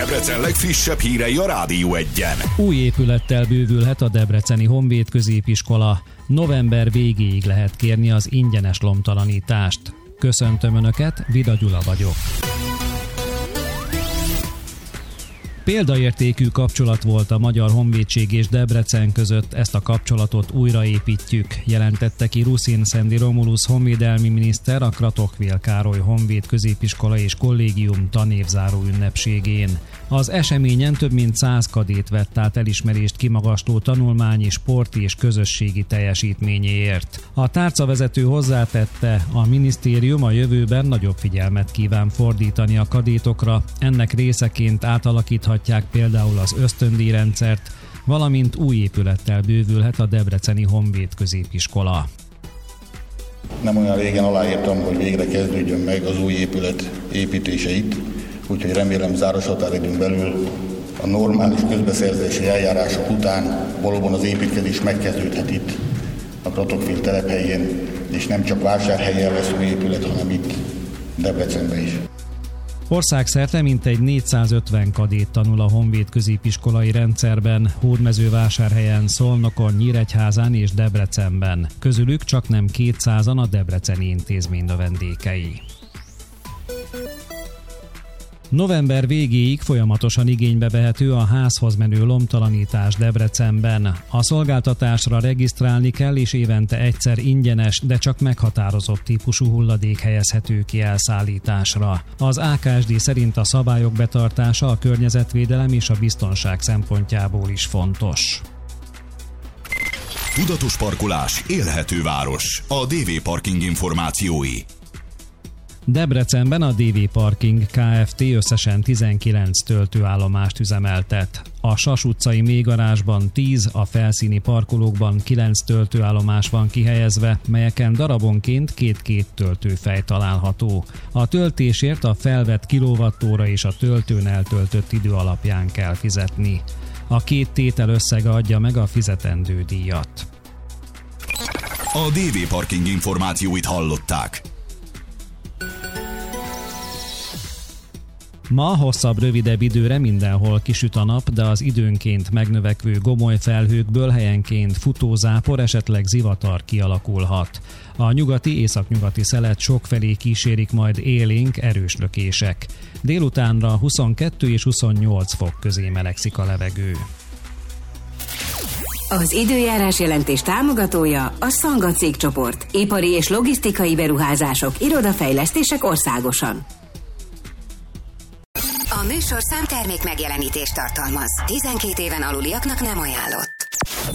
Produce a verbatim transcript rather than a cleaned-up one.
Debrecen legfrissebb hírei a Rádió Egyen. Új épülettel bővülhet a debreceni Honvéd középiskola. November végéig lehet kérni az ingyenes lomtalanítást. Köszöntöm Önöket, Vida Gyula vagyok. Példaértékű kapcsolat volt a Magyar Honvédség és Debrecen között, ezt a kapcsolatot újraépítjük, jelentette ki Ruszin Szendi Romulus honvédelmi miniszter a Kratochwil Károly Honvéd Középiskola és Kollégium tanévzáró ünnepségén. Az eseményen több mint száz kadét vett át elismerést kimagasló tanulmányi, sporti és közösségi teljesítményéért. A tárcavezető hozzátette, a minisztérium a jövőben nagyobb figyelmet kíván fordítani a kadétokra, ennek részeként átalakíthatják például az ösztöndíjrendszert, valamint új épülettel bővülhet a debreceni Honvéd Középiskola. Nem olyan régen aláírtam, hogy végre kezdődjön meg az új épület építése itt, úgyhogy remélem záros határidőn belül a normális közbeszerzési eljárások után valóban az építkezés megkezdődhet itt a Kratochwil telephelyén, és nem csak Vásárhelyen lesz új épület, hanem itt Debrecenben is. Országszerte mintegy négyszázötven kadét tanul a Honvéd középiskolai rendszerben, Hódmezővásárhelyen, Szolnokon, Nyíregyházán és Debrecenben. Közülük csaknem kétszázan a debreceni intézmény növendékei. November végéig folyamatosan igénybe vehető a házhoz menő lomtalanítás Debrecenben. A szolgáltatásra regisztrálni kell, és évente egyszer ingyenes, de csak meghatározott típusú hulladék helyezhető ki elszállításra. Az á ká es dé szerint a szabályok betartása a környezetvédelem és a biztonság szempontjából is fontos. Tudatos parkolás, élhető város. A dé vé Parking információi. Debrecenben a dé vé Parking Kft. Összesen tizenkilenc töltőállomást üzemeltet. A Sas utcai mélygarázsban tíz, a felszíni parkolókban kilenc töltőállomás van kihelyezve, melyeken darabonként két-két töltőfej található. A töltésért a felvett kilovattóra és a töltőn eltöltött idő alapján kell fizetni. A két tétel összege adja meg a fizetendő díjat. A dé vé Parking információit hallották. Ma hosszabb, rövidebb időre mindenhol kisüt a nap, de az időnként megnövekvő gomoly felhőkből helyenként futózápor, esetleg zivatar kialakulhat. A nyugati, északnyugati szelet sokfelé kísérik majd élénk, erős lökések. Délutánra huszonkettő és huszonnyolc fok közé melegszik a levegő. Az időjárás jelentés támogatója a Szanga cégcsoport. Ipari és logisztikai beruházások, irodafejlesztések országosan. A műsorszám termék megjelenítést tartalmaz. tizenkét éven aluliaknak nem ajánlott.